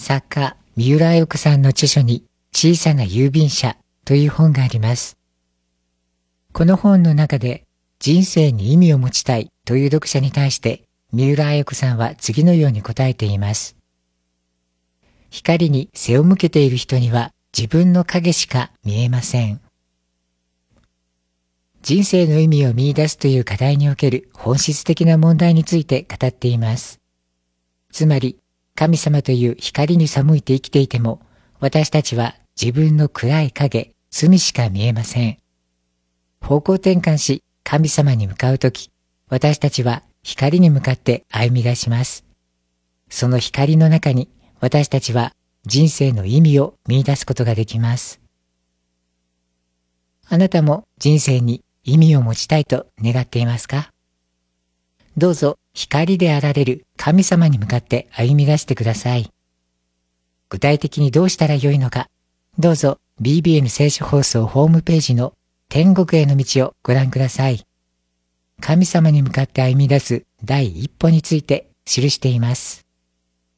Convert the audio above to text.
作家三浦綾子さんの著書に小さな郵便車という本があります。この本の中で人生に意味を持ちたいという読者に対して三浦綾子さんは次のように答えています。光に背を向けている人には自分の影しか見えません。人生の意味を見出すという課題における本質的な問題について語っています。つまり、神様という光に背いて生きていても、私たちは自分の暗い影、罪しか見えません。方向転換し、神様に向かうとき、私たちは光に向かって歩み出します。その光の中に、私たちは人生の意味を見出すことができます。あなたも人生に意味を持ちたいと願っていますか？どうぞ光であられる神様に向かって歩み出してください。具体的にどうしたらよいのか、どうぞ BBN 聖書放送ホームページの天国への道をご覧ください。神様に向かって歩み出す第一歩について記しています。